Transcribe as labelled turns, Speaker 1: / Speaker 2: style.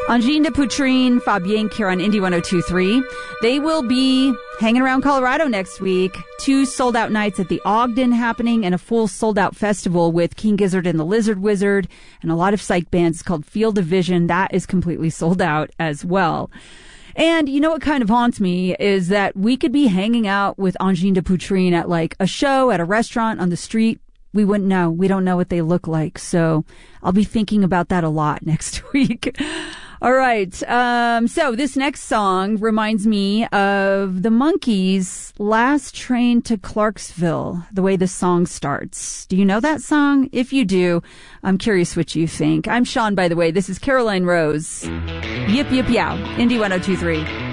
Speaker 1: Angine de Poutrine, Fabien here on Indie 102.3. They will be hanging around Colorado next week. 2 sold-out nights at the Ogden happening and a full sold-out festival with King Gizzard and the Lizard Wizard and a lot of psych bands. It's called Field of Vision. That is completely sold out as well. And you know what kind of haunts me is that we could be hanging out with Angine de Poutrine at like a show, at a restaurant, on the street. We wouldn't know. We don't know what they look like. So I'll be thinking about that a lot next week. All right. So this next song reminds me of the Monkees' Last Train to Clarksville, the way the song starts. Do you know that song? If you do, I'm curious what you think. I'm Sean, by the way. This is Caroline Rose. Yip, yip, yow. Indie 102.3.